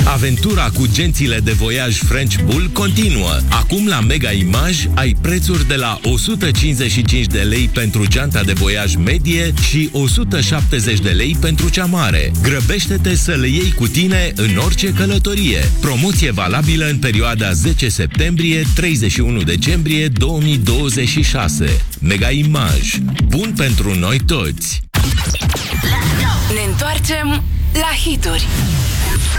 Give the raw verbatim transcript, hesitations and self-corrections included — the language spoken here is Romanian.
Aventura cu gențile de voiaj French Bull continuă. Acum la Mega Image ai prețuri de la o sută cincizeci și cinci de lei pentru geanta de voiaj medie și o sută șaptezeci de lei pentru cea mare. Grăbește-te să le iei cu tine în orice călătorie. Promoție valabilă în perioada zece septembrie - treizeci și unu decembrie două mii douăzeci și șase. Mega Image. Bun pentru noi toți! Ne întoarcem la hituri.